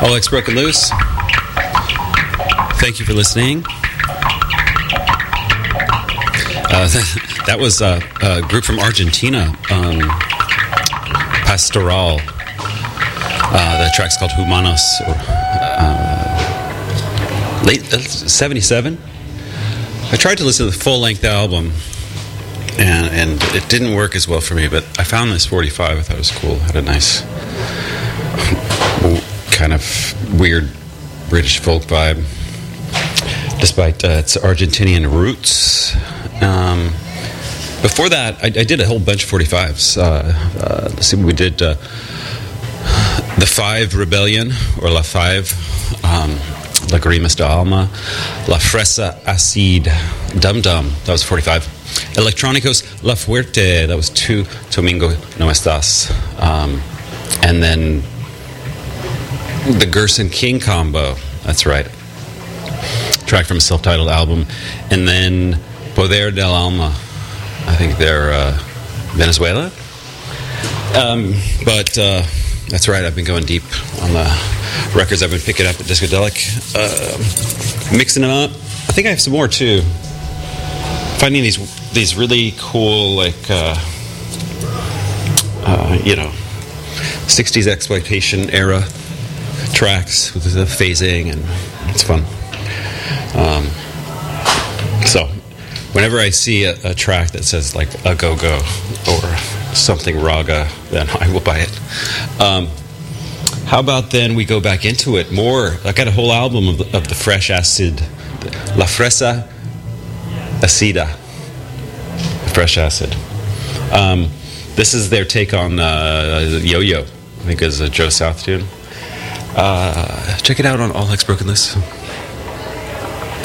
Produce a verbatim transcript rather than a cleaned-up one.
All X Broken Loose. Thank you for listening. Uh, that, that was uh, a group from Argentina, um, Pastoral. Uh, the track's called Humanos, or uh, late seventy-seven. I tried to listen to the full-length album, and, and it didn't work as well for me, but I found this forty-five. I thought it was cool. It had a nice, kind of weird British folk vibe, despite uh, its Argentinian roots. Um, before that, I, I did a whole bunch of forty-fives. Uh, uh, let's see, we did uh, The Five Rebellion, or La Five, um, Lagrimas de Alma, La Fresa Acid, Dum Dum, that was forty-five. Electronicos La Fuerte, that was two, Domingo No Estás. Um, and then the Gerson King combo, that's right. Track from a self-titled album. And then Poder del Alma, I think they're uh, Venezuela. Um, but uh, that's right, I've been going deep on the records I've been picking up at Discodelic. Uh, mixing them up. I think I have some more too. Finding these these really cool, like, uh, uh, you know, sixties exploitation era tracks with the phasing, and it's fun. Um, so, whenever I see a, a track that says like a go-go or something raga, then I will buy it. Um, how about then we go back into it more? I got a whole album of, of the Fresh Acid, La Fresa Acida, Fresh Acid. Um, this is their take on uh, Yo-Yo, I think is a Joe South tune. Uh, check it out on All X Broken Loose.